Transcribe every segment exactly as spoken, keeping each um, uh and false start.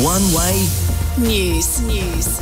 One Way News. News.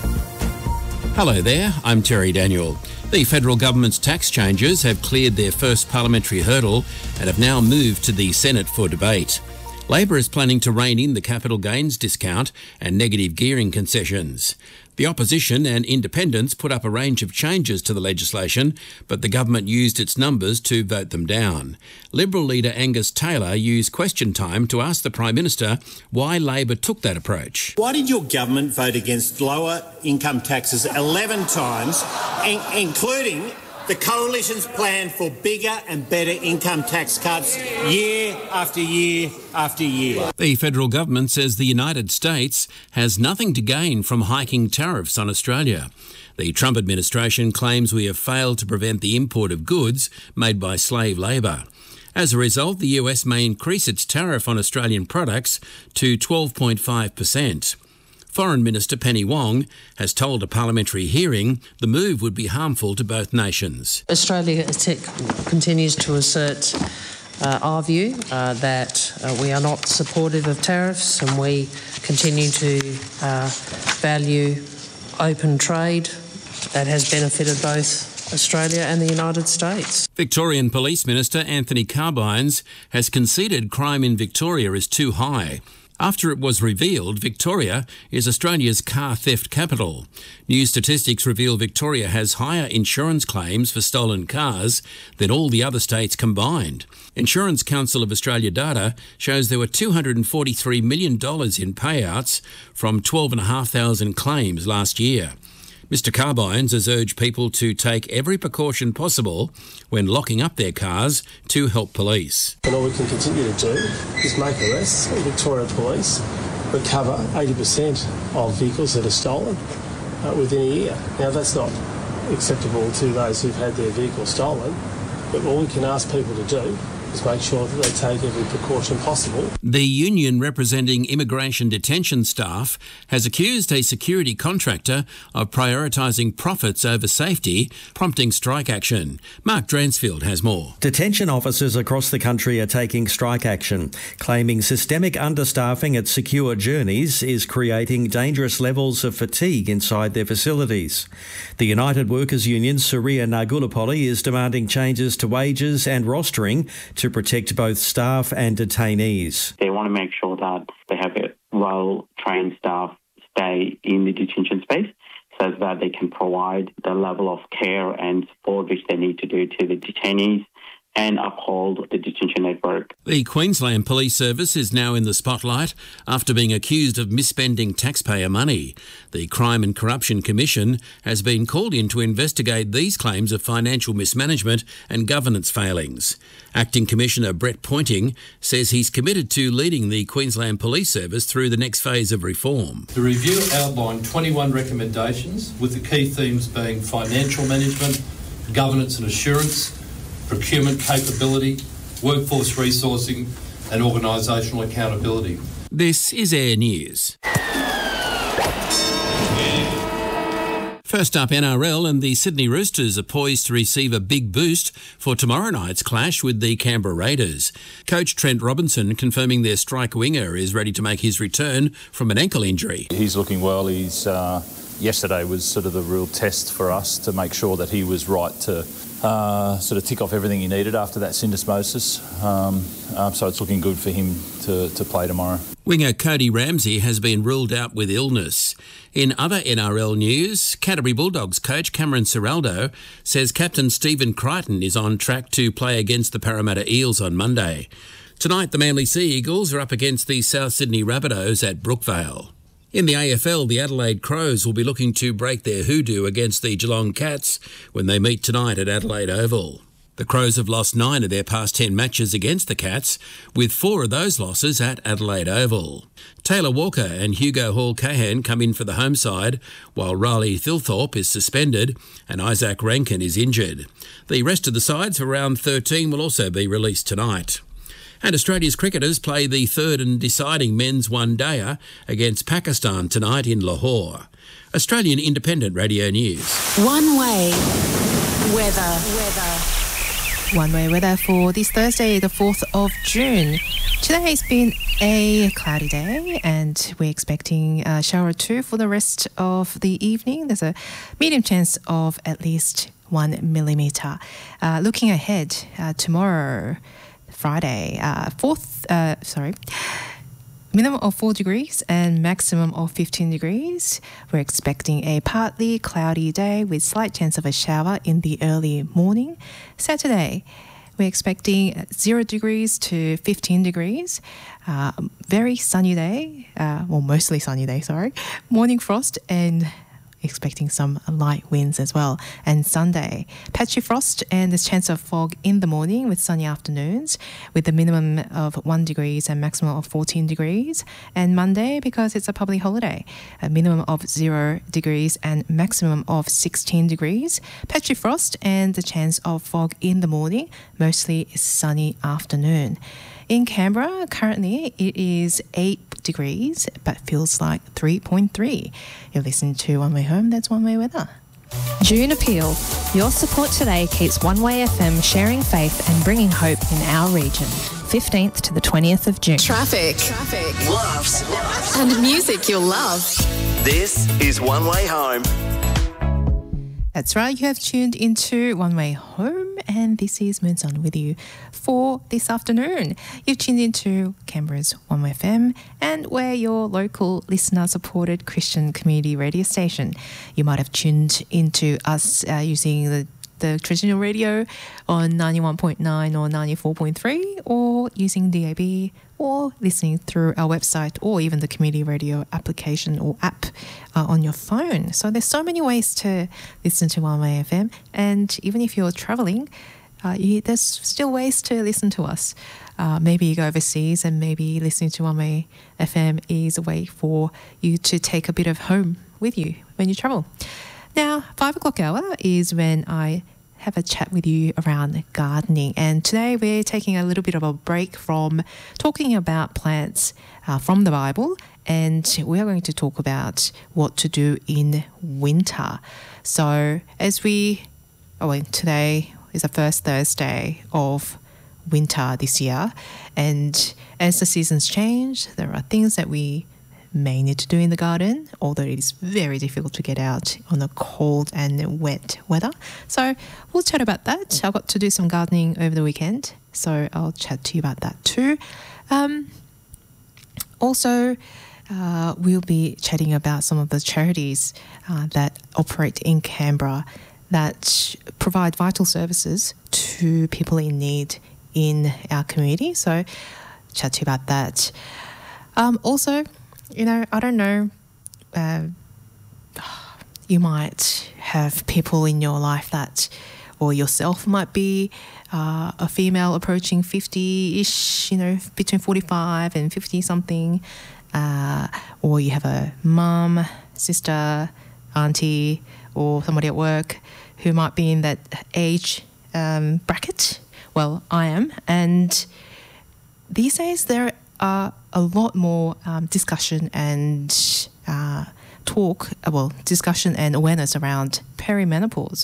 Hello there, I'm Terry Daniel. The federal government's tax changes have cleared their first parliamentary hurdle and have now moved to the Senate for debate. Labor is planning to rein in the capital gains discount and negative gearing concessions. The opposition and independents put up a range of changes to the legislation, but the government used its numbers to vote them down. Liberal leader Angus Taylor used question time to ask the Prime Minister why Labor took that approach. Why did your government vote against lower income taxes eleven times, in- including the Coalition's plan for bigger and better income tax cuts year after year after year? The federal government says the United States has nothing to gain from hiking tariffs on Australia. The Trump administration claims we have failed to prevent the import of goods made by slave labour. As a result, the U S may increase its tariff on Australian products to twelve point five percent. Foreign Minister Penny Wong has told a parliamentary hearing the move would be harmful to both nations. Australia continues to assert uh, our view uh, that uh, we are not supportive of tariffs, and we continue to uh, value open trade that has benefited both Australia and the United States. Victorian Police Minister Anthony Carbines has conceded crime in Victoria is too high. After it was revealed, Victoria is Australia's car theft capital. New statistics reveal Victoria has higher insurance claims for stolen cars than all the other states combined. Insurance Council of Australia data shows there were two hundred forty-three million dollars in payouts from twelve thousand five hundred claims last year. Mister Carbines has urged people to take every precaution possible when locking up their cars to help police. And all we can continue to do is make arrests. Victoria Police recover eighty percent of vehicles that are stolen uh, within a year. Now, that's not acceptable to those who've had their vehicles stolen, but all we can ask people to do is make sure that they take every precaution possible. The union representing immigration detention staff has accused a security contractor of prioritising profits over safety, prompting strike action. Mark Dransfield has more. Detention officers across the country are taking strike action, claiming systemic understaffing at Secure Journeys is creating dangerous levels of fatigue inside their facilities. The United Workers Union, Surya Nagulapalli, is demanding changes to wages and rostering to protect both staff and detainees. They want to make sure that they have a well-trained staff stay in the detention space so that they can provide the level of care and support which they need to do to the detainees and uphold the detention network. The Queensland Police Service is now in the spotlight after being accused of misspending taxpayer money. The Crime and Corruption Commission has been called in to investigate these claims of financial mismanagement and governance failings. Acting Commissioner Brett Pointing says he's committed to leading the Queensland Police Service through the next phase of reform. The review outlined twenty-one recommendations, with the key themes being financial management, governance and assurance, procurement capability, workforce resourcing and organisational accountability. This is Air News. First up, N R L and the Sydney Roosters are poised to receive a big boost for tomorrow night's clash with the Canberra Raiders. Coach Trent Robinson confirming their strike winger is ready to make his return from an ankle injury. He's looking well. He's uh, yesterday was sort of the real test for us to make sure that he was right to uh, sort of tick off everything he needed after that syndesmosis. Um, um, so it's looking good for him to, to play tomorrow. Winger Cody Ramsey has been ruled out with illness. In other N R L news, Canterbury Bulldogs coach Cameron Ciraldo says captain Stephen Crichton is on track to play against the Parramatta Eels on Monday. Tonight, the Manly Sea Eagles are up against the South Sydney Rabbitohs at Brookvale. In the A F L, the Adelaide Crows will be looking to break their hoodoo against the Geelong Cats when they meet tonight at Adelaide Oval. The Crows have lost nine of their past ten matches against the Cats, with four of those losses at Adelaide Oval. Taylor Walker and Hugo Hall-Cahan come in for the home side, while Riley Thilthorpe is suspended and Isaac Rankin is injured. The rest of the sides for round thirteen will also be released tonight. And Australia's cricketers play the third and deciding men's one-dayer against Pakistan tonight in Lahore. Australian Independent Radio News. One Way Weather. Weather. One way weather for this Thursday, the fourth of June. Today's been a cloudy day and we're expecting a shower or two for the rest of the evening. There's a medium chance of at least one millimetre. Uh, looking ahead, uh, tomorrow, Friday, uh, fourth, uh, sorry, minimum of four degrees and maximum of fifteen degrees. We're expecting a partly cloudy day with slight chance of a shower in the early morning. Saturday, we're expecting zero degrees to fifteen degrees. Uh, very sunny day, uh, well, mostly sunny day, sorry. Morning frost and expecting some light winds as well. And Sunday, patchy frost and there's chance of fog in the morning with sunny afternoons with a minimum of one degrees and maximum of fourteen degrees. And Monday, because it's a public holiday, a minimum of zero degrees and maximum of sixteen degrees. Patchy frost and the chance of fog in the morning, mostly sunny afternoon. In Canberra, currently it is eight degrees, but feels like three point three. You're listening to One Way Home, that's One Way Weather. June Appeal. Your support today keeps One Way F M sharing faith and bringing hope in our region. fifteenth to the twentieth of June. Traffic. Traffic. Loves. And music you'll love. This is One Way Home. That's right, you have tuned into One Way Home and this is Moonson with you for this afternoon. You've tuned into Canberra's One Way F M and we're your local listener-supported Christian community radio station. You might have tuned into us uh, using the the traditional radio on ninety-one point nine or ninety-four point three or using D A B or listening through our website or even the community radio application or app uh, on your phone. So there's so many ways to listen to One Way F M, and even if you're travelling, uh, you, there's still ways to listen to us. Uh, maybe you go overseas and maybe listening to One Way F M is a way for you to take a bit of home with you when you travel. Now, five o'clock hour is when I have a chat with you around gardening. And today we're taking a little bit of a break from talking about plants uh, from the Bible, and we are going to talk about what to do in winter. So as we, oh, well, today is the first Thursday of winter this year, and as the seasons change, there are things that we may need to do in the garden, although it is very difficult to get out on a cold and wet weather. So we'll chat about that. I got to do some gardening over the weekend, so I'll chat to you about that too. Um, also, uh, we'll be chatting about some of the charities uh, that operate in Canberra that provide vital services to people in need in our community. So chat to you about that. Um, also, you know, I don't know, uh, you might have people in your life that, or yourself might be uh, a female approaching fifty-ish, you know, between forty-five and fifty-something, uh, or you have a mum, sister, auntie, or somebody at work who might be in that age um, bracket. Well, I am, and these days there are a lot more um, discussion and uh, talk, well, discussion and awareness around perimenopause.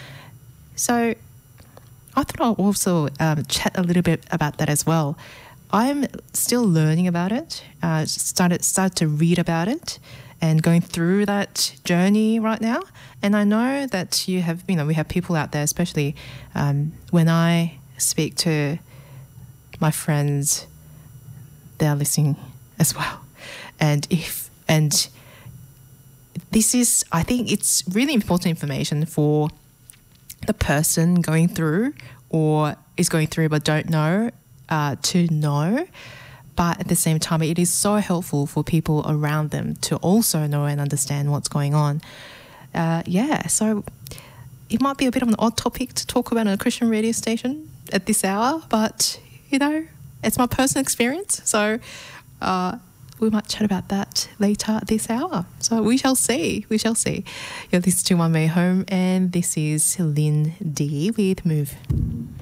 So I thought I'll also um, chat a little bit about that as well. I'm still learning about it, uh, started, started to read about it and going through that journey right now. And I know that you have, you know, we have people out there, especially um, when I speak to my friends, they are listening as well. And if and this is, I think it's really important information for the person going through or is going through but don't know uh, to know. But at the same time, it is so helpful for people around them to also know and understand what's going on. Uh, yeah, so it might be a bit of an odd topic to talk about on a Christian radio station at this hour, but, you know, it's my personal experience, so uh, we might chat about that later this hour. So we shall see, we shall see. You're listening to One Way Home, and this is Lynn D with Move.